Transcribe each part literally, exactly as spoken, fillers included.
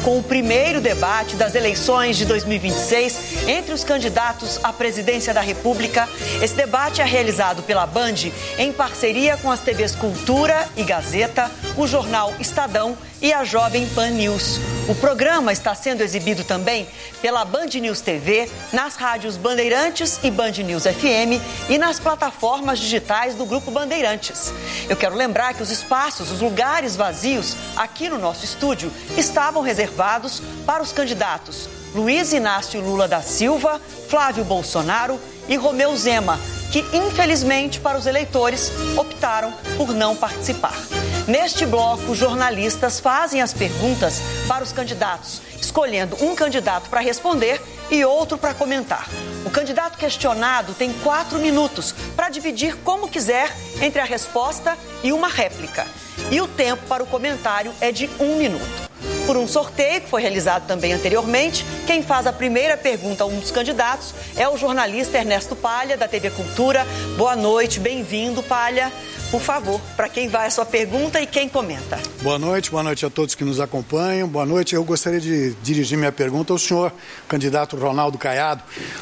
com o primeiro debate das eleições de dois mil e vinte e seis entre os candidatos à presidência da República. Esse debate é realizado pela Band em parceria com as T Vs Cultura e Gazeta, o jornal Estadão e a Jovem Pan News. O programa está sendo exibido também pela Band News T V, nas rádios Bandeirantes e Band News F M e nas plataformas digitais do Grupo Bandeirantes. Eu quero lembrar que os espaços, os lugares vazios aqui no nosso estúdio estavam reservados para os candidatos Luiz Inácio Lula da Silva, Flávio Bolsonaro e Romeu Zema, que infelizmente para os eleitores optaram por não participar. Neste bloco, jornalistas fazem as perguntas para os candidatos, escolhendo um candidato para responder e outro para comentar. O candidato questionado tem quatro minutos para dividir como quiser entre a resposta e uma réplica. E o tempo para o comentário é de um minuto. Por um sorteio que foi realizado também anteriormente, quem faz a primeira pergunta a um dos candidatos é o jornalista Ernesto Palha, da T V Cultura. Boa noite, bem-vindo, Palha. Por favor, para quem vai a sua pergunta e quem comenta. Boa noite, boa noite a todos que nos acompanham. Boa noite, eu gostaria de dirigir minha pergunta ao senhor, candidato Ronaldo Caiado.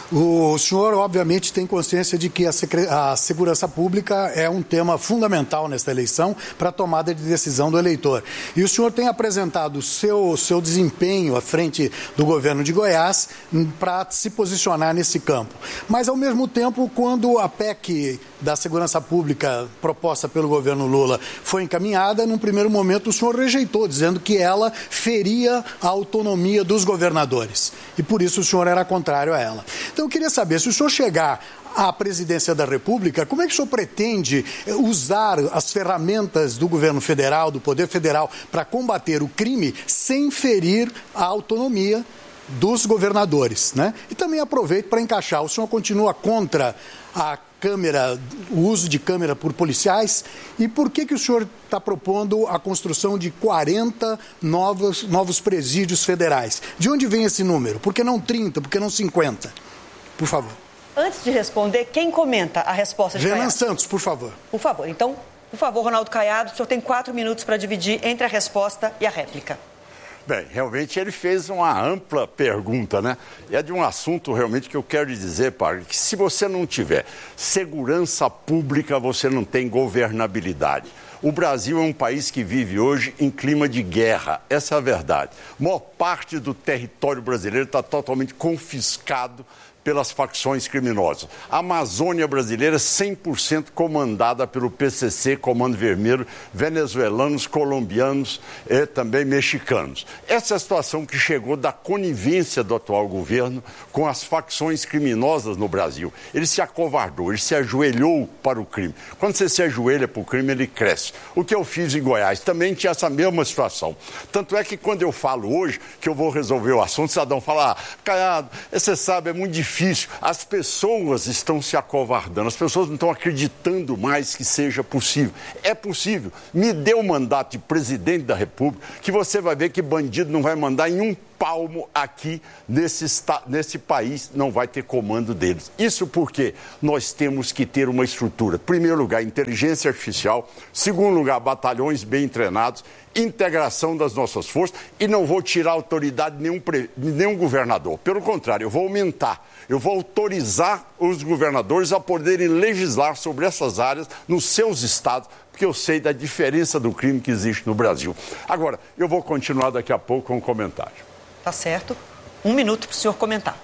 O senhor, obviamente, tem consciência de que a, secre... a segurança pública é um tema fundamental nesta eleição para a tomada de decisão do eleitor. E o senhor tem apresentado o seu, seu desempenho à frente do governo de Goiás para se posicionar nesse campo. Mas, ao mesmo tempo, quando a P E C da segurança pública proposta pelo governo Lula foi encaminhada, num primeiro momento o senhor rejeitou, dizendo que ela feria a autonomia dos governadores. E por isso o senhor era contrário a ela. Então eu queria saber, se o senhor chegar à presidência da República, como é que o senhor pretende usar as ferramentas do governo federal, do Poder Federal, para combater o crime sem ferir a autonomia dos governadores, né? E também aproveito para encaixar, o senhor continua contra a câmera, o uso de câmera por policiais, e por que que o senhor está propondo a construção de quarenta novos, novos presídios federais? De onde vem esse número? Por que não trinta? Por que não cinquenta? Por favor. Antes de responder, quem comenta a resposta de Renan Caiado? Santos, por favor. Por favor. Então, por favor, Ronaldo Caiado, o senhor tem quatro minutos para dividir entre a resposta e a réplica. Bem, realmente ele fez uma ampla pergunta, né? E é de um assunto realmente que eu quero lhe dizer, Padre, que se você não tiver segurança pública, você não tem governabilidade. O Brasil é um país que vive hoje em clima de guerra, essa é a verdade. A maior parte do território brasileiro está totalmente confiscado pelas facções criminosas. A Amazônia brasileira cem por cento comandada pelo P C C, Comando Vermelho, venezuelanos, colombianos e também mexicanos. Essa é a situação que chegou da conivência do atual governo com as facções criminosas no Brasil. Ele se acovardou, ele se ajoelhou para o crime. Quando você se ajoelha para o crime, ele cresce. O que eu fiz em Goiás também tinha essa mesma situação. Tanto é que quando eu falo hoje que eu vou resolver o assunto, o cidadão fala, ah, Caiado, você sabe, é muito difícil. Difícil. As pessoas estão se acovardando, as pessoas não estão acreditando mais que seja possível. É possível. Me dê o mandato de presidente da República, que você vai ver que bandido não vai mandar em um palmo aqui nesse, nesse país, não vai ter comando deles. Isso porque nós temos que ter uma estrutura. Primeiro lugar, inteligência artificial. Segundo lugar, batalhões bem treinados. Integração das nossas forças. E não vou tirar a autoridade de nenhum, de nenhum governador. Pelo contrário, eu vou aumentar. Eu vou autorizar os governadores a poderem legislar sobre essas áreas nos seus estados, porque eu sei da diferença do crime que existe no Brasil. Agora, eu vou continuar daqui a pouco com um comentário. Tá certo. Um minuto para o senhor comentar.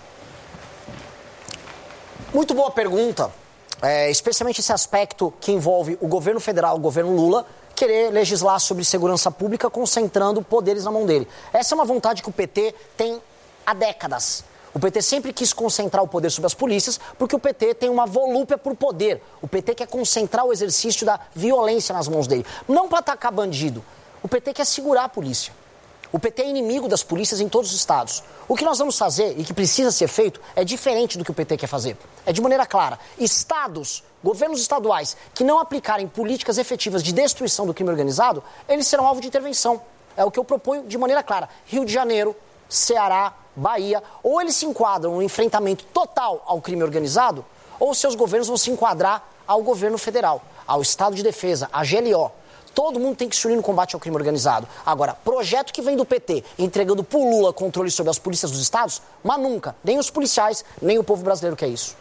Muito boa pergunta, é, especialmente esse aspecto que envolve o governo federal, o governo Lula, querer legislar sobre segurança pública concentrando poderes na mão dele. Essa é uma vontade que o P T tem há décadas. O P T sempre quis concentrar o poder sobre as polícias porque o P T tem uma volúpia por poder. O P T quer concentrar o exercício da violência nas mãos dele. Não para atacar bandido. O P T quer segurar a polícia. O P T é inimigo das polícias em todos os estados. O que nós vamos fazer e que precisa ser feito é diferente do que o P T quer fazer. É de maneira clara. Estados, governos estaduais, que não aplicarem políticas efetivas de destruição do crime organizado, eles serão alvo de intervenção. É o que eu proponho de maneira clara. Rio de Janeiro, Ceará, Bahia, ou eles se enquadram no enfrentamento total ao crime organizado, ou seus governos vão se enquadrar ao governo federal, ao Estado de Defesa, à G L O. Todo mundo tem que se unir no combate ao crime organizado. Agora, projeto que vem do P T, entregando pro Lula controle sobre as polícias dos estados, mas nunca, nem os policiais, nem o povo brasileiro quer isso.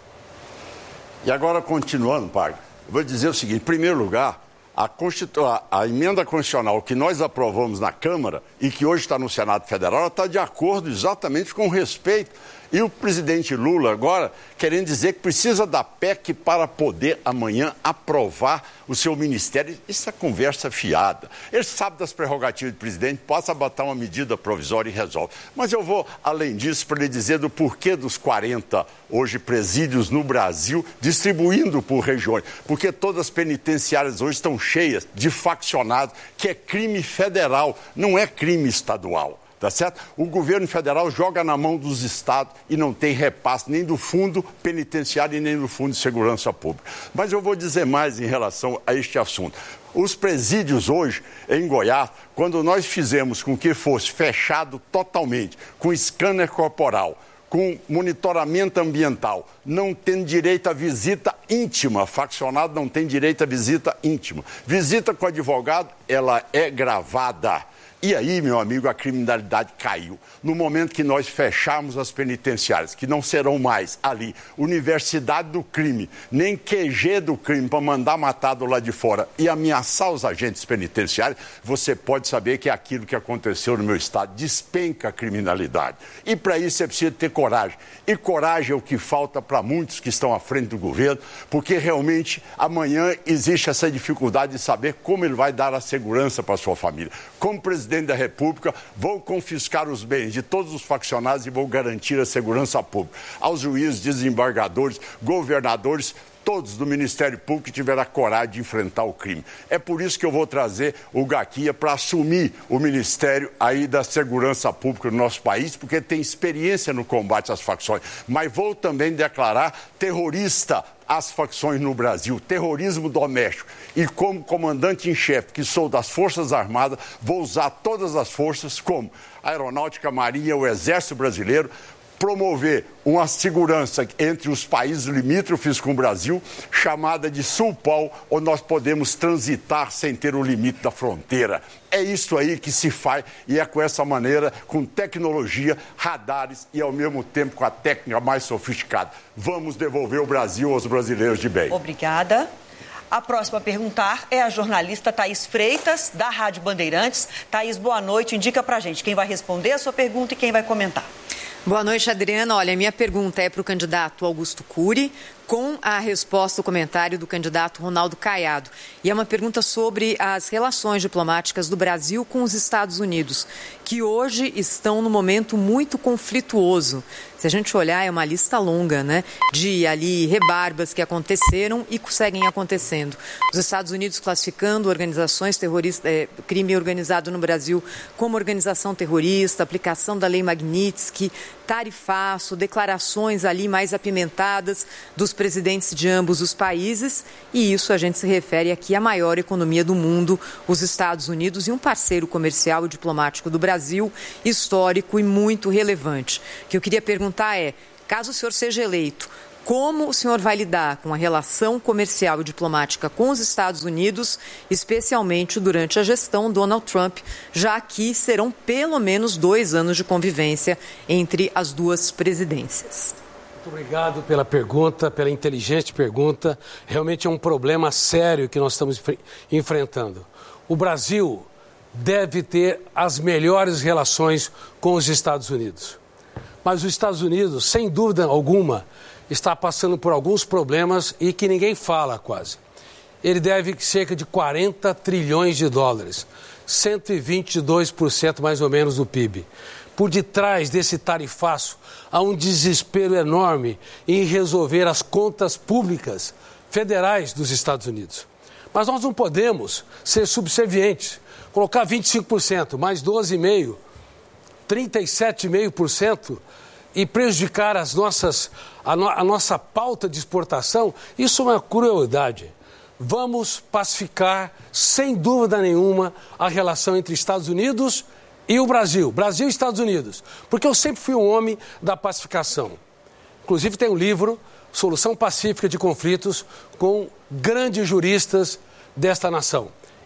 E agora, continuando, Parga, eu vou dizer o seguinte, em primeiro lugar, a, Constitu... a emenda constitucional que nós aprovamos na Câmara e que hoje está no Senado Federal, está de acordo exatamente com o respeito. E o presidente Lula agora querendo dizer que precisa da P E C para poder amanhã aprovar o seu ministério. Isso é conversa fiada. Ele sabe das prerrogativas do presidente, possa botar uma medida provisória e resolve. Mas eu vou, além disso, para lhe dizer do porquê dos quarenta, hoje, presídios no Brasil, distribuindo por regiões. Porque todas as penitenciárias hoje estão cheias de faccionados, que é crime federal, não é crime estadual. Tá certo? O governo federal joga na mão dos estados e não tem repasse nem do fundo penitenciário e nem do fundo de segurança pública. Mas eu vou dizer mais em relação a este assunto. Os presídios hoje, em Goiás, quando nós fizemos com que fosse fechado totalmente, com scanner corporal, com monitoramento ambiental, não tem direito à visita íntima, faccionado não tem direito à visita íntima. Visita com advogado, ela é gravada. E aí, meu amigo, a criminalidade caiu. No momento que nós fechamos as penitenciárias, que não serão mais ali universidade do crime, nem Q G do crime para mandar matar do lado de fora e ameaçar os agentes penitenciários, você pode saber que é aquilo que aconteceu no meu estado, despenca a criminalidade. E para isso você precisa ter coragem. E coragem é o que falta para muitos que estão à frente do governo, porque realmente amanhã existe essa dificuldade de saber como ele vai dar a segurança para a sua família. Como presidente da República, vou confiscar os bens de todos os faccionados e vou garantir a segurança pública. Aos juízes, desembargadores, governadores, todos do Ministério Público que tiveram a coragem de enfrentar o crime. É por isso que eu vou trazer o Gaquia para assumir o Ministério aí da Segurança Pública no nosso país, porque tem experiência no combate às facções. Mas vou também declarar terrorista as facções no Brasil, terrorismo doméstico. E como comandante em chefe, que sou das Forças Armadas, vou usar todas as forças, como a Aeronáutica, a Marinha, o Exército Brasileiro, promover uma segurança entre os países limítrofes com o Brasil, chamada de Sulpol, onde nós podemos transitar sem ter o limite da fronteira. É isso aí que se faz e é com essa maneira, com tecnologia, radares e ao mesmo tempo com a técnica mais sofisticada. Vamos devolver o Brasil aos brasileiros de bem. Obrigada. A próxima a perguntar é a jornalista Thaís Freitas, da Rádio Bandeirantes. Thaís, boa noite. Indica pra gente quem vai responder a sua pergunta e quem vai comentar. Boa noite, Adriana. Olha, minha pergunta é para o candidato Augusto Cury, com a resposta, o comentário do candidato Ronaldo Caiado. E é uma pergunta sobre as relações diplomáticas do Brasil com os Estados Unidos, que hoje estão num momento muito conflituoso. Se a gente olhar, é uma lista longa, né, de ali rebarbas que aconteceram e seguem acontecendo. Os Estados Unidos classificando organizações terroristas, é, crime organizado no Brasil como organização terrorista, aplicação da lei Magnitsky, tarifaço, declarações ali mais apimentadas dos presidentes de ambos os países, e isso a gente se refere aqui à maior economia do mundo, os Estados Unidos, e um parceiro comercial e diplomático do Brasil, histórico e muito relevante. O que eu queria perguntar é, caso o senhor seja eleito, como o senhor vai lidar com a relação comercial e diplomática com os Estados Unidos, especialmente durante a gestão Donald Trump, já que serão pelo menos dois anos de convivência entre as duas presidências? Muito obrigado pela pergunta, pela inteligente pergunta. Realmente é um problema sério que nós estamos enfrentando. O Brasil deve ter as melhores relações com os Estados Unidos. Mas os Estados Unidos, sem dúvida alguma, está passando por alguns problemas e que ninguém fala quase. Ele deve cerca de quarenta trilhões de dólares, cento e vinte e dois por cento mais ou menos do P I B. Por detrás desse tarifaço, há um desespero enorme em resolver as contas públicas federais dos Estados Unidos. Mas nós não podemos ser subservientes, colocar vinte e cinco por cento, mais doze vírgula cinco por cento, trinta e sete vírgula cinco por cento e prejudicar as nossas, a, no, a nossa pauta de exportação, isso é uma crueldade. Vamos pacificar, sem dúvida nenhuma, a relação entre Estados Unidos e o Brasil. Brasil e Estados Unidos. Porque eu sempre fui um homem da pacificação. Inclusive tem um livro, Solução Pacífica de Conflitos, com grandes juristas desta nação.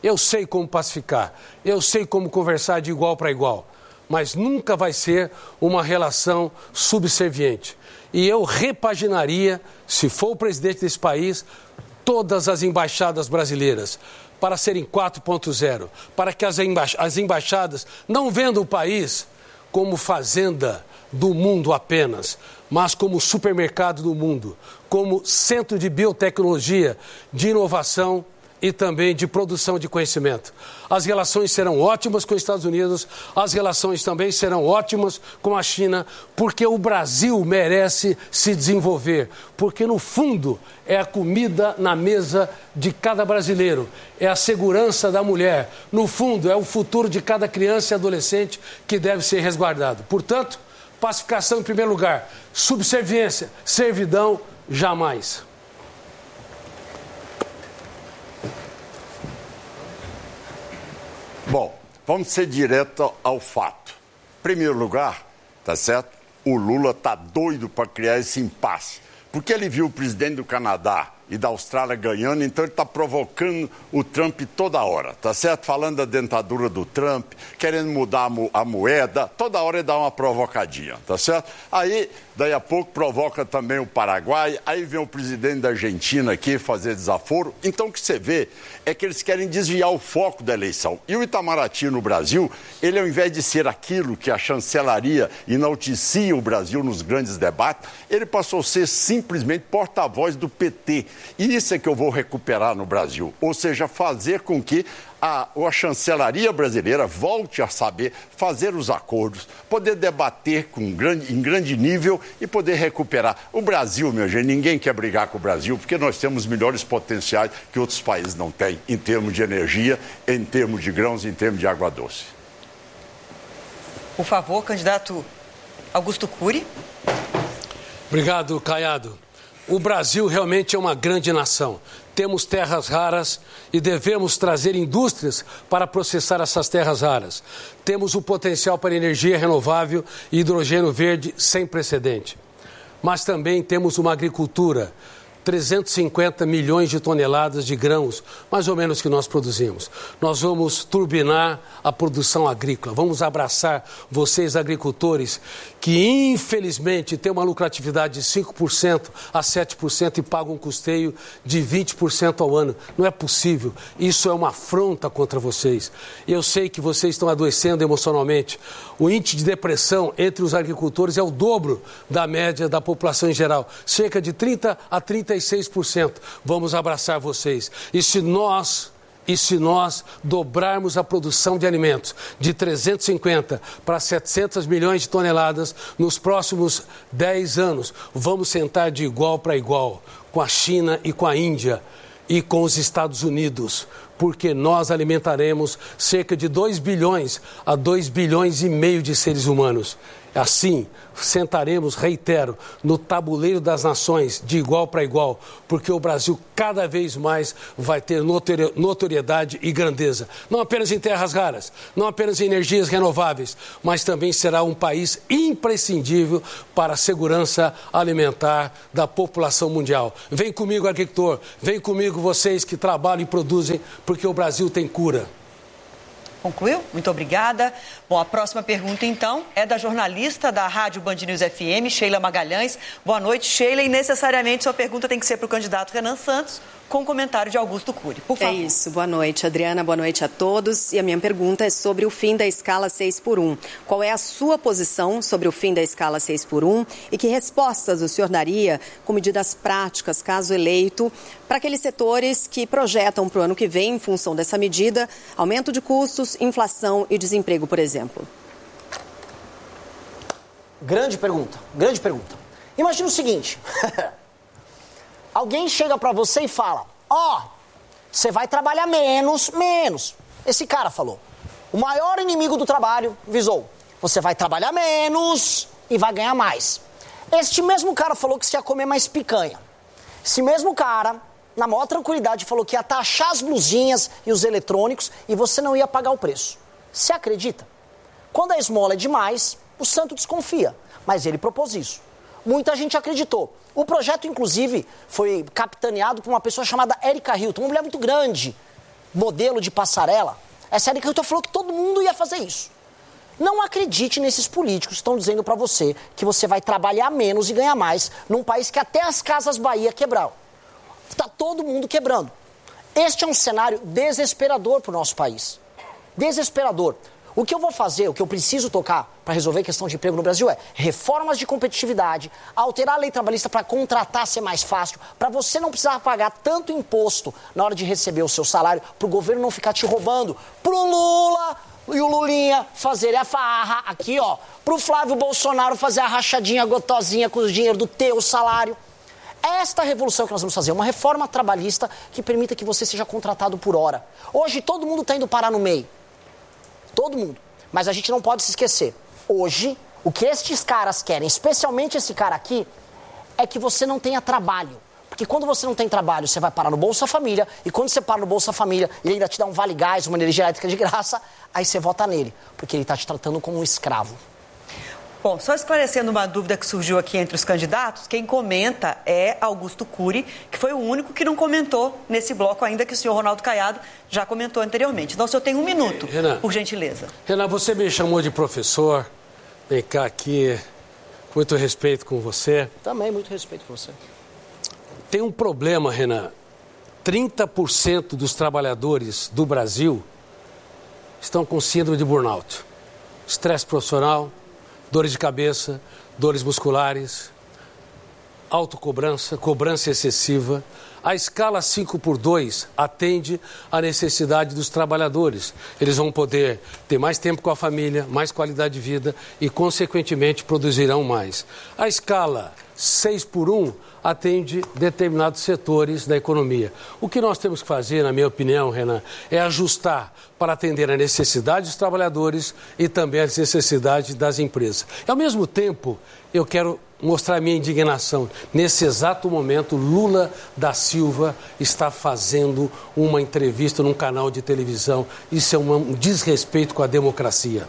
Eu sei como pacificar, eu sei como conversar de igual para igual, mas nunca vai ser uma relação subserviente. E eu repaginaria, se for o presidente desse país, todas as embaixadas brasileiras para serem quatro ponto zero, para que as, emba- as embaixadas não vendam o país como fazenda do mundo apenas, mas como supermercado do mundo, como centro de biotecnologia, de inovação e também de produção de conhecimento. As relações serão ótimas com os Estados Unidos, as relações também serão ótimas com a China, porque o Brasil merece se desenvolver, porque no fundo é a comida na mesa de cada brasileiro, é a segurança da mulher, no fundo é o futuro de cada criança e adolescente que deve ser resguardado. Portanto, pacificação em primeiro lugar, subserviência, servidão, jamais. Bom, vamos ser direto ao fato. Em primeiro lugar, tá certo? O Lula tá doido para criar esse impasse. Porque ele viu o presidente do Canadá e da Austrália ganhando, então ele está provocando o Trump toda hora, tá certo? Falando da dentadura do Trump, querendo mudar a, mo- a moeda, toda hora ele dá uma provocadinha, tá certo? Aí, daí a pouco, provoca também o Paraguai, aí vem o presidente da Argentina aqui fazer desaforo. Então o que você vê é que eles querem desviar o foco da eleição. E o Itamaraty no Brasil, ele ao invés de ser aquilo que a chancelaria enaltecia o Brasil nos grandes debates, ele passou a ser simplesmente porta-voz do P T. E isso é que eu vou recuperar no Brasil, ou seja, fazer com que a, a chancelaria brasileira volte a saber fazer os acordos, poder debater com grande, em grande nível e poder recuperar. O Brasil, minha gente, ninguém quer brigar com o Brasil, porque nós temos melhores potenciais que outros países não têm, em termos de energia, em termos de grãos, em termos de água doce. Por favor, candidato Augusto Cury. Obrigado, Caiado. O Brasil realmente é uma grande nação. Temos terras raras e devemos trazer indústrias para processar essas terras raras. Temos o potencial para energia renovável e hidrogênio verde sem precedente. Mas também temos uma agricultura, trezentos e cinquenta milhões de toneladas de grãos, mais ou menos que nós produzimos. Nós vamos turbinar a produção agrícola, vamos abraçar vocês agricultores que infelizmente têm uma lucratividade de cinco por cento a sete por cento e pagam um custeio de vinte por cento ao ano. Não é possível, isso é uma afronta contra vocês. Eu sei que vocês estão adoecendo emocionalmente. O índice de depressão entre os agricultores é o dobro da média da população em geral, cerca de trinta a trinta e seis por cento. Vamos abraçar vocês. E se nós, e se nós dobrarmos a produção de alimentos de trezentos e cinquenta para setecentos milhões de toneladas nos próximos dez anos, vamos sentar de igual para igual com a China e com a Índia e com os Estados Unidos, porque nós alimentaremos cerca de dois bilhões a dois bilhões e meio de seres humanos. Assim, sentaremos, reitero, no tabuleiro das nações de igual para igual, porque o Brasil cada vez mais vai ter notori- notoriedade e grandeza. Não apenas em terras raras, não apenas em energias renováveis, mas também será um país imprescindível para a segurança alimentar da população mundial. Vem comigo, agricultor, vem comigo vocês que trabalham e produzem, porque o Brasil tem cura. Concluiu? Muito obrigada. Bom, a próxima pergunta, então, é da jornalista da Rádio Band News F M, Sheila Magalhães. Boa noite, Sheila. E necessariamente sua pergunta tem que ser para o candidato Renan Santos, com comentário de Augusto Cury. Por favor. É isso. Boa noite, Adriana. Boa noite a todos. E a minha pergunta é sobre o fim da escala seis por um. Qual é a sua posição sobre o fim da escala seis por um e que respostas o senhor daria com medidas práticas, caso eleito, para aqueles setores que projetam para o ano que vem, em função dessa medida, aumento de custos, inflação e desemprego, por exemplo? Grande pergunta, grande pergunta. Imagina o seguinte, alguém chega pra você e fala, ó, oh, você vai trabalhar menos, menos. Esse cara falou, o maior inimigo do trabalho, visou, você vai trabalhar menos e vai ganhar mais. Este mesmo cara falou que você ia comer mais picanha. Esse mesmo cara, na maior tranquilidade, falou que ia taxar as blusinhas e os eletrônicos e você não ia pagar o preço. Você acredita? Quando a esmola é demais, o santo desconfia, mas ele propôs isso. Muita gente acreditou. O projeto, inclusive, foi capitaneado por uma pessoa chamada Erika Hilton, uma mulher muito grande modelo de passarela. Essa Érica Hilton falou que todo mundo ia fazer isso. Não acredite nesses políticos que estão dizendo para você que você vai trabalhar menos e ganhar mais num país que até as Casas Bahia quebraram. Está todo mundo quebrando. Este é um cenário desesperador para o nosso país. Desesperador. O que eu vou fazer, o que eu preciso tocar para resolver a questão de emprego no Brasil é reformas de competitividade, alterar a lei trabalhista para contratar ser mais fácil, para você não precisar pagar tanto imposto na hora de receber o seu salário, para o governo não ficar te roubando, para o Lula e o Lulinha fazerem a farra aqui, ó, para o Flávio Bolsonaro fazer a rachadinha gotosinha com o dinheiro do teu salário. Esta revolução que nós vamos fazer, uma reforma trabalhista que permita que você seja contratado por hora. Hoje todo mundo está indo parar no meio. Todo mundo. Mas a gente não pode se esquecer. Hoje, o que estes caras querem, especialmente esse cara aqui, é que você não tenha trabalho. Porque quando você não tem trabalho, você vai parar no Bolsa Família, e quando você para no Bolsa Família, ele ainda te dá um vale gás, uma energia elétrica de graça, aí você vota nele, porque ele está te tratando como um escravo. Bom, só esclarecendo uma dúvida que surgiu aqui entre os candidatos, quem comenta é Augusto Cury, que foi o único que não comentou nesse bloco, ainda que o senhor Ronaldo Caiado já comentou anteriormente. Então, o senhor tem um minuto, Renan, por gentileza. Renan, você me chamou de professor, vem cá aqui, muito respeito com você. Também muito respeito com você. Tem um problema, Renan, trinta por cento dos trabalhadores do Brasil estão com síndrome de burnout, estresse profissional, dores de cabeça, dores musculares, autocobrança, cobrança excessiva. A escala cinco por dois atende à necessidade dos trabalhadores. Eles vão poder ter mais tempo com a família, mais qualidade de vida e, consequentemente, produzirão mais. A escala seis por um atende determinados setores da economia. O que nós temos que fazer, na minha opinião, Renan, é ajustar para atender a necessidade dos trabalhadores e também as necessidades das empresas. E, ao mesmo tempo, eu quero mostrar a minha indignação. Nesse exato momento, Lula da Silva está fazendo uma entrevista num canal de televisão. Isso é um desrespeito com a democracia.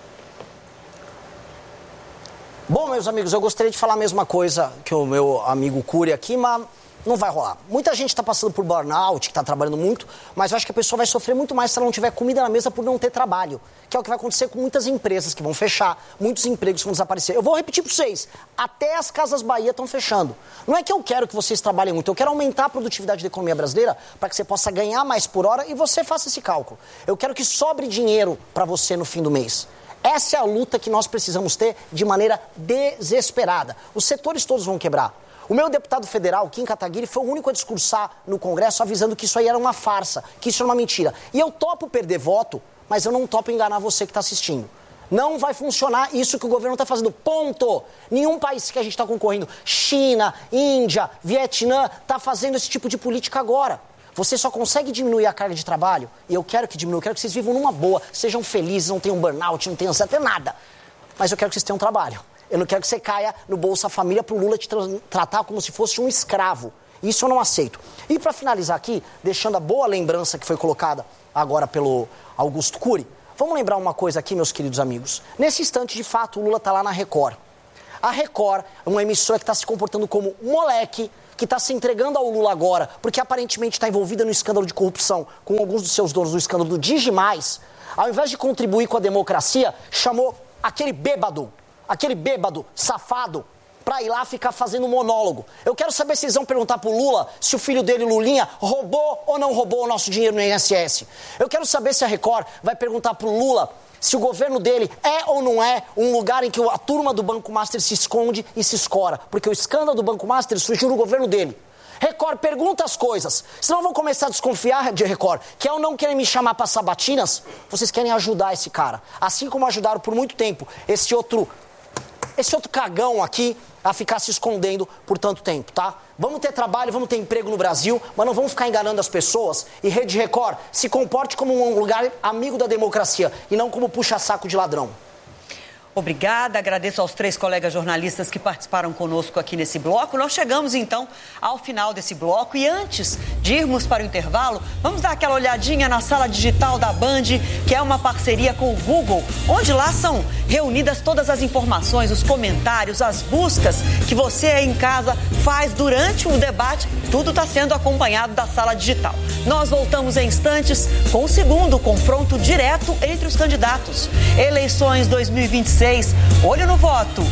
Bom, meus amigos, eu gostaria de falar a mesma coisa que o meu amigo Cury aqui, mas não vai rolar. Muita gente está passando por burnout, que está trabalhando muito, mas eu acho que a pessoa vai sofrer muito mais se ela não tiver comida na mesa por não ter trabalho, que é o que vai acontecer com muitas empresas que vão fechar, muitos empregos vão desaparecer. Eu vou repetir para vocês, até as Casas Bahia estão fechando. Não é que eu quero que vocês trabalhem muito, eu quero aumentar a produtividade da economia brasileira para que você possa ganhar mais por hora e você faça esse cálculo. Eu quero que sobre dinheiro para você no fim do mês. Essa é a luta que nós precisamos ter de maneira desesperada. Os setores todos vão quebrar. O meu deputado federal, Kim Kataguiri, foi o único a discursar no Congresso avisando que isso aí era uma farsa, que isso era uma mentira. E eu topo perder voto, mas eu não topo enganar você que está assistindo. Não vai funcionar isso que o governo está fazendo. Ponto. Nenhum país que a gente está concorrendo, China, Índia, Vietnã, está fazendo esse tipo de política agora. Você só consegue diminuir a carga de trabalho, e eu quero que diminua, eu quero que vocês vivam numa boa, sejam felizes, não tenham burnout, não tenham até nada. Mas eu quero que vocês tenham trabalho. Eu não quero que você caia no Bolsa Família para o Lula te tra tratar como se fosse um escravo. Isso eu não aceito. E para finalizar aqui, deixando a boa lembrança que foi colocada agora pelo Augusto Cury, vamos lembrar uma coisa aqui, meus queridos amigos. Nesse instante, de fato, o Lula está lá na Record. A Record é uma emissora que está se comportando como moleque, que está se entregando ao Lula agora, porque aparentemente está envolvida no escândalo de corrupção com alguns dos seus donos do escândalo do Digimais, ao invés de contribuir com a democracia, chamou aquele bêbado, aquele bêbado, safado, para ir lá ficar fazendo monólogo. Eu quero saber se eles vão perguntar pro Lula se o filho dele, Lulinha, roubou ou não roubou o nosso dinheiro no I N S S. Eu quero saber se a Record vai perguntar pro Lula se o governo dele é ou não é um lugar em que a turma do Banco Master se esconde e se escora. Porque o escândalo do Banco Master surgiu no governo dele. Record, pergunta as coisas. Senão vão começar a desconfiar de Record, que ao não querer me chamar para sabatinas, vocês querem ajudar esse cara. Assim como ajudaram por muito tempo esse outro, esse outro cagão aqui a ficar se escondendo por tanto tempo, tá? Vamos ter trabalho, vamos ter emprego no Brasil, mas não vamos ficar enganando as pessoas. E Rede Record, se comporte como um lugar amigo da democracia e não como puxa-saco de ladrão. Obrigada, agradeço aos três colegas jornalistas que participaram conosco aqui nesse bloco. Nós chegamos, então, ao final desse bloco e antes de irmos para o intervalo, vamos dar aquela olhadinha na sala digital da Band, que é uma parceria com o Google, onde lá são reunidas todas as informações, os comentários, as buscas que você aí em casa faz durante o debate. Tudo está sendo acompanhado da sala digital. Nós voltamos em instantes com o segundo confronto direto entre os candidatos. Eleições dois mil e vinte e seis, olho no voto.